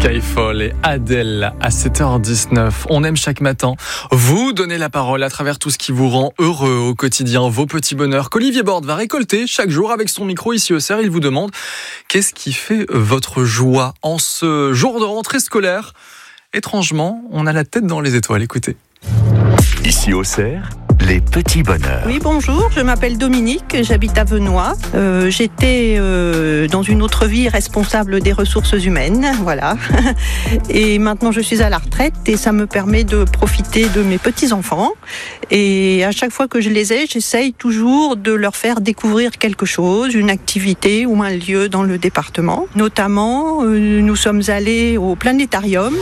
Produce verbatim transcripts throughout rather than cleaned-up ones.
Skyfall et Adèle à sept heures dix-neuf. On aime chaque matin vous donner la parole à travers tout ce qui vous rend heureux au quotidien, vos petits bonheurs qu'Olivier Borde va récolter chaque jour avec son micro ici au C E R. Il vous demande qu'est-ce qui fait votre joie en ce jour de rentrée scolaire. Étrangement, on a la tête dans les étoiles. Écoutez. Ici au C E R, les petits bonheurs. Oui, bonjour, je m'appelle Dominique, j'habite à Venoy. Euh, j'étais euh, dans une autre vie responsable des ressources humaines, voilà. Et maintenant je suis à la retraite et ça me permet de profiter de mes petits-enfants. Et à chaque fois que je les ai, j'essaye toujours de leur faire découvrir quelque chose, une activité ou un lieu dans le département. Notamment, euh, nous sommes allés au planétarium.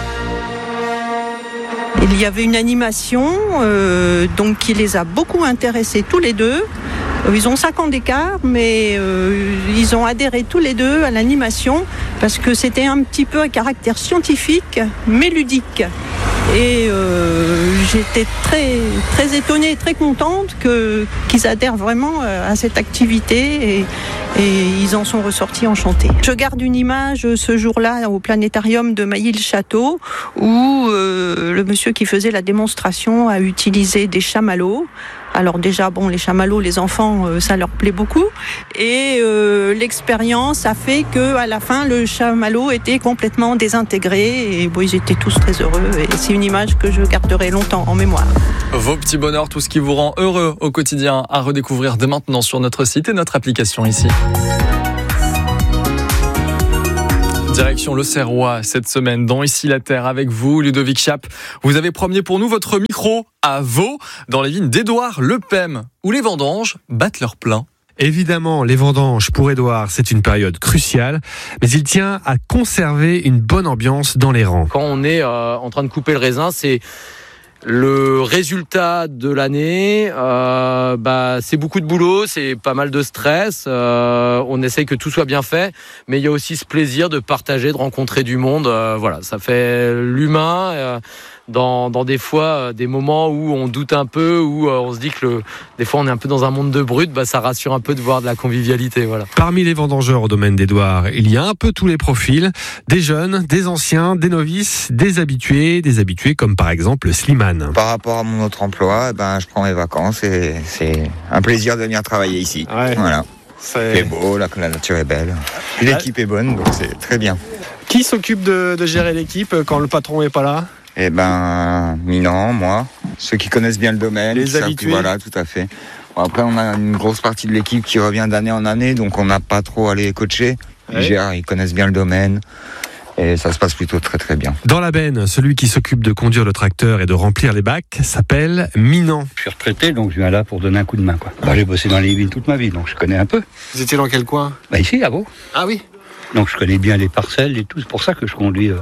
Il y avait une animation euh, donc qui les a beaucoup intéressés tous les deux. Ils ont cinq ans d'écart, mais euh, ils ont adhéré tous les deux à l'animation parce que c'était un petit peu à caractère scientifique, mais ludique. Et euh, j'étais très, très étonnée, très contente que, qu'ils adhèrent vraiment à cette activité et, et ils en sont ressortis enchantés. Je garde une image ce jour-là au planétarium de Mailly-le-Château où euh, le monsieur qui faisait la démonstration a utilisé des chamallows. Alors déjà, bon, les chamallows, les enfants, euh, ça leur plaît beaucoup. Et euh, l'expérience a fait qu'à la fin, le chamallow était complètement désintégré. Et bon, ils étaient tous très heureux. Et c'est une image que je garderai longtemps en mémoire. Vos petits bonheurs, tout ce qui vous rend heureux au quotidien, à redécouvrir dès maintenant sur notre site et notre application ici. Direction le Serrois cette semaine dans Ici la Terre avec vous, Ludovic Chape. Vous avez promené pour nous votre micro à Vaud, dans les vignes d'Édouard Lepem, où les vendanges battent leur plein. Évidemment, les vendanges pour Édouard, c'est une période cruciale, mais il tient à conserver une bonne ambiance dans les rangs. Quand on est euh, en train de couper le raisin, c'est le résultat de l'année, euh, bah, c'est beaucoup de boulot, c'est pas mal de stress, euh, on essaye que tout soit bien fait, mais il y a aussi ce plaisir de partager, de rencontrer du monde, euh, voilà, ça fait l'humain, euh, dans, dans des fois, des moments où on doute un peu, où euh, on se dit que le, des fois on est un peu dans un monde de brut, bah, ça rassure un peu de voir de la convivialité, voilà. Parmi les vendangeurs au domaine d'Édouard, il y a un peu tous les profils, des jeunes, des anciens, des novices, des habitués, des habitués comme par exemple Slimane. Par rapport à mon autre emploi, eh ben, je prends mes vacances et c'est un plaisir de venir travailler ici. Ouais. Voilà. C'est... c'est beau, la, la nature est belle, l'équipe est bonne, donc c'est très bien. Qui s'occupe de, de gérer l'équipe quand le patron n'est pas là ? Eh ben, Minan, moi, ceux qui connaissent bien le domaine. Les habitués. Voilà, tout à fait. Bon, après, on a une grosse partie de l'équipe qui revient d'année en année, donc on n'a pas trop à les coacher. Ils ouais. gèrent, ils connaissent bien le domaine. Et ça se passe plutôt très très bien. Dans la benne, celui qui s'occupe de conduire le tracteur et de remplir les bacs s'appelle Minan. Je suis retraité, donc je viens là pour donner un coup de main, quoi. Bah, j'ai bossé dans les vignes toute ma vie, donc je connais un peu. Vous étiez dans quel coin ? Bah ici, à Vaud. Ah oui. Donc je connais bien les parcelles et tout, c'est pour ça que je conduis... Euh...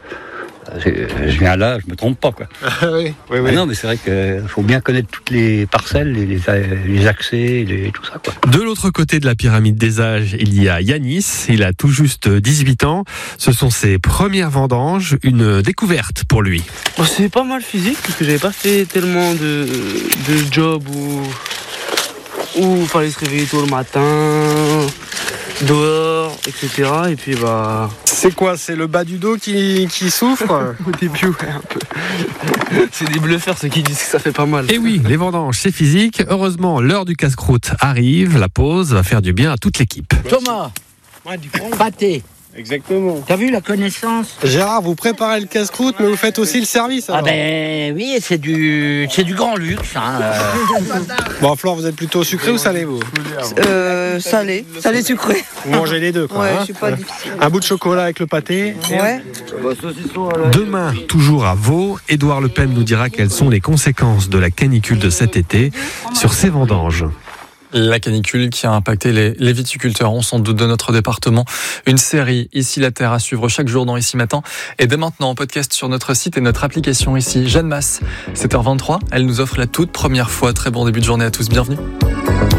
Je viens là, je me trompe pas, quoi. oui, oui, oui. Ah non, mais c'est vrai qu'il faut bien connaître toutes les parcelles, les, les, les accès, les, tout ça, quoi. De l'autre côté de la pyramide des âges, il y a Yanis. Il a tout juste dix-huit ans. Ce sont ses premières vendanges, une découverte pour lui. Bon, c'est pas mal physique, parce que j'avais pas fait tellement de, de job où où fallait se réveiller tôt le matin, dehors, et cetera. Et puis bah. C'est quoi ? C'est le bas du dos qui, qui souffre ? Au début, ouais, un peu. C'est des bluffeurs ceux qui disent que ça fait pas mal. Et oui, les vendanges, c'est physique. Heureusement, l'heure du casse-croûte arrive. La pause va faire du bien à toute l'équipe. Thomas, ouais, du pâté. Exactement. T'as vu la connaissance ? Gérard, vous préparez le casse-croûte, mais vous faites aussi le service. Alors. Ah ben oui, c'est du, c'est du grand luxe. Hein, euh... Bon, Flore, vous êtes plutôt sucré ou salé, vous ? euh, Salé, salé sucré. Vous mangez les deux, quoi. Ouais, hein, je suis pas difficile. Un bout de chocolat avec le pâté. Ouais. Demain, toujours à Vaud, Édouard Lepem nous dira quelles sont les conséquences de la canicule de cet été sur ces vendanges. La canicule qui a impacté les, les viticulteurs, on s'en doute, de notre département. Une série, Ici la Terre, à suivre chaque jour dans Ici Matin. Et dès maintenant, en podcast sur notre site et notre application ici. Jeanne Masse, sept heures vingt-trois, elle nous offre la toute première fois. Très bon début de journée à tous, bienvenue.